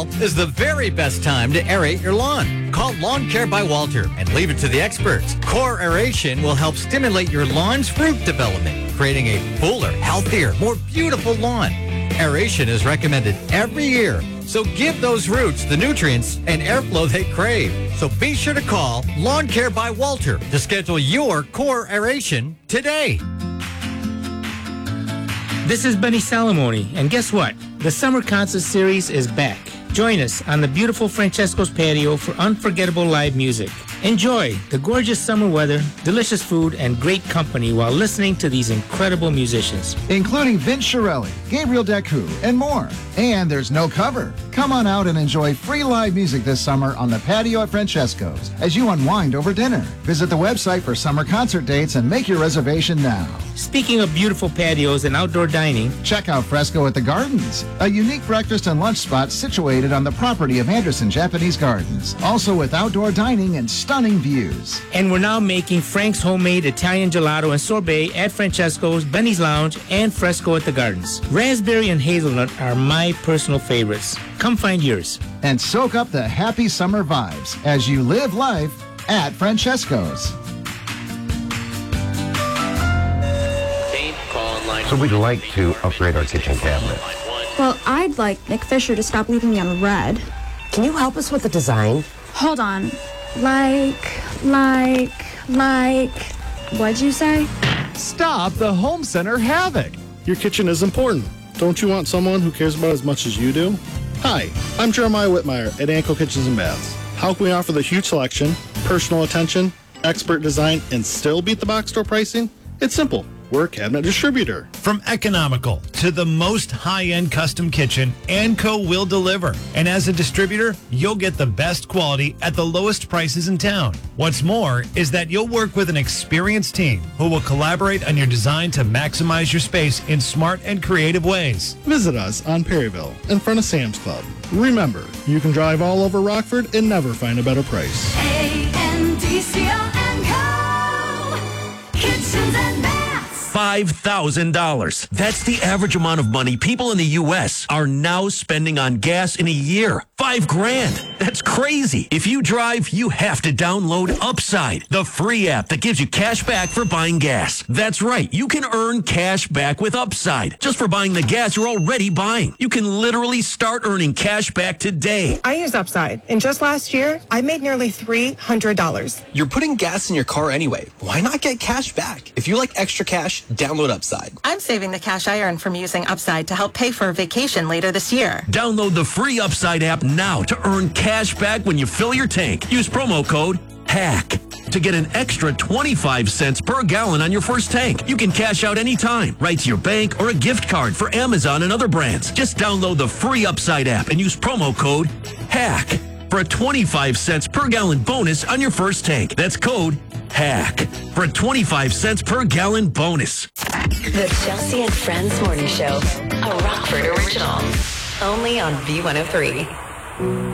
fall is the very best time to aerate your lawn. Call Lawn Care by Walter and leave it to the experts. Core aeration will help stimulate your lawn's root development, creating a fuller, healthier, more beautiful lawn. Aeration is recommended every year, so give those roots the nutrients and airflow they crave. So be sure to call Lawn Care by Walter to schedule your core aeration today. This is Benny Salamoni, and guess what? The Summer Concert Series is back. Join us on the beautiful Francesco's patio for unforgettable live music. Enjoy the gorgeous summer weather, delicious food, and great company while listening to these incredible musicians. Including Vince Shirelli, Gabriel Deku, and more. And there's no cover. Come on out and enjoy free live music this summer on the patio at Francesco's as you unwind over dinner. Visit the website for summer concert dates and make your reservation now. Speaking of beautiful patios and outdoor dining, check out Fresco at the Gardens, a unique breakfast and lunch spot situated on the property of Anderson Japanese Gardens, also with outdoor dining and stunning views. And we're now making Frank's homemade Italian gelato and sorbet at Francesco's, Benny's Lounge, and Fresco at the Gardens. Raspberry and hazelnut are my personal favorites. Come find yours. And soak up the happy summer vibes as you live life at Francesco's. So we'd like to upgrade our kitchen cabinet. Well, I'd like Nick Fisher to stop leaving me on red. Can you help us with the design? Hold on. What'd you say? Stop the home center havoc. Your kitchen is important. Don't you want someone who cares about it as much as you do? Hi, I'm Jeremiah Whitmire at Anco Kitchens and Baths. How can we offer the huge selection, personal attention, expert design, and still beat the box store pricing? It's simple. We're a cabinet distributor. From economical to the most high-end custom kitchen, Anco will deliver. And as a distributor, you'll get the best quality at the lowest prices in town. What's more is that you'll work with an experienced team who will collaborate on your design to maximize your space in smart and creative ways. Visit us on Perryville in front of Sam's Club. Remember, you can drive all over Rockford and never find a better price. A-N-D-C-O-N-Co. Kitchens and Baths. $5,000. That's the average amount of money people in the U.S. are now spending on gas in a year. $5,000. That's crazy. If you drive, you have to download Upside, the free app that gives you cash back for buying gas. That's right. You can earn cash back with Upside just for buying the gas you're already buying. You can literally start earning cash back today. I use Upside, and just last year, I made nearly $300. You're putting gas in your car anyway. Why not get cash back? If you like extra cash, download Upside. I'm saving the cash I earn from using Upside to help pay for a vacation later this year. Download the free Upside app now to earn cash back when you fill your tank. Use promo code HACK to get an extra 25 cents per gallon on your first tank. You can cash out anytime, right to your bank or a gift card for Amazon and other brands. Just download the free Upside app and use promo code HACK for a 25 cents per gallon bonus on your first tank. That's code HACK for a 25 cents per gallon bonus. The Chelsea and Friends Morning Show, a Rockford original. Only on V103.